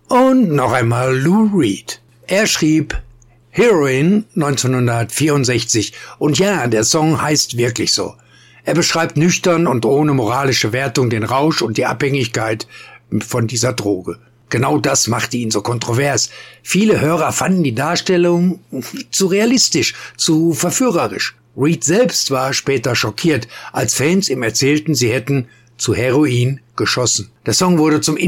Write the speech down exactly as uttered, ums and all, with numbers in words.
Und noch einmal Lou Reed. Er schrieb Heroin neunzehnhundertvierundsechzig und ja, der Song heißt wirklich so. Er beschreibt nüchtern und ohne moralische Wertung den Rausch und die Abhängigkeit von dieser Droge. Genau das machte ihn so kontrovers. Viele Hörer fanden die Darstellung zu realistisch, zu verführerisch. Reed selbst war später schockiert, als Fans ihm erzählten, sie hätten zu Heroin geschossen. Der Song wurde zum